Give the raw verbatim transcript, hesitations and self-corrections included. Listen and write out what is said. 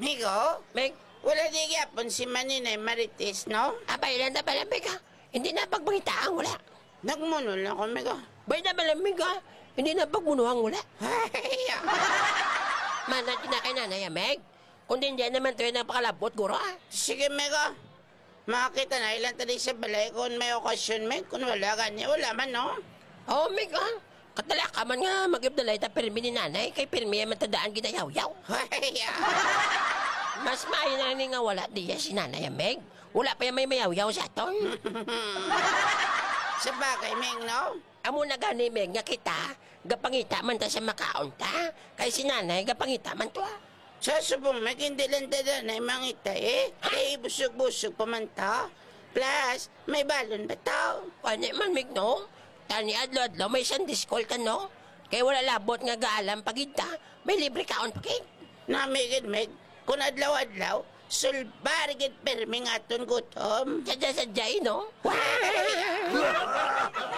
Migo, Meg, wala di gyapon si Maninay Marites, no? abay lang na pala, Meg, ha? Hindi na pagbangitaan, wala. Nagmunol na ko, Migo. Bay na pala, Meg, ha? Hindi na pagbunuhang, wala. Ay, Man, natin na kay nanay, ha, Meg? Kundi hindi naman ito yung napakalabot, guro, ha? sige, Migo. Makakita na ilan tali sa balay kung may okasyon, Meg. Kung wala kanya, wala man, no? Oo, Meg, ha? Katala ka man nga mag-ibdalay ta pirmi ni nanay, kay pirmi ang matadaan ginayaw-yaw. Ay, Mas maayo na ni nga wala diya si nanay, ha, Meg. Wala pa yung may mayaw-yaw sa aton. sa bagay, Meg, no? Amo na gani, Meg, nga kita, gapangita man ta sa makaon ta, kay si nanay, gapangita man to, ha? Sa subong, Meg, hindi lang dada na mangita, eh. Kaya busog-busog pa man ta. Plus, may balon ba tao? Ano man, Meg, no? Tani adlo-adlo, may isang diskol ka, no? Kaya wala labot nga gaalam pagita, may libre kaon pagig. Namigid, Meg, kung adlaw-adlaw, sulbarigid perming aton gutom. Sadya-sadya, eh, no?